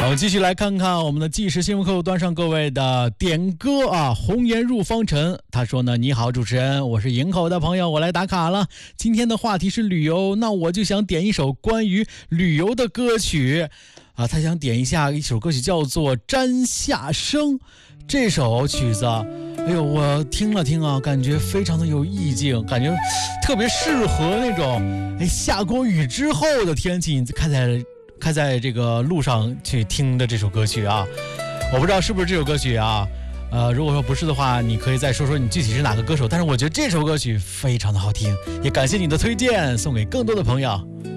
我们继续来看看我们的即时新闻客户端上各位的点歌啊，红颜入方尘，他说呢，你好主持人，我是营口的朋友，我来打卡了。今天的话题是旅游，那我就想点一首关于旅游的歌曲啊，他想点一首歌曲叫做《詹夏生》。这首曲子，哎呦，我听了听啊，感觉非常的有意境，感觉特别适合那种下过雨之后的天气，你开在这个路上去听的这首歌曲啊。我不知道是不是这首歌曲啊，如果说不是的话，你可以再说说你具体是哪个歌手，但是我觉得这首歌曲非常的好听，也感谢你的推荐，送给更多的朋友。